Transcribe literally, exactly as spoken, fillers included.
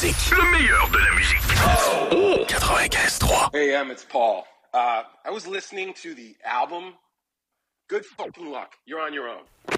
musique. Le meilleur de la musique. Oh! quatre-vingt-quinze trois. Hey, Em, it's Paul. Uh, I was listening to the album. Good fucking luck. You're on your own.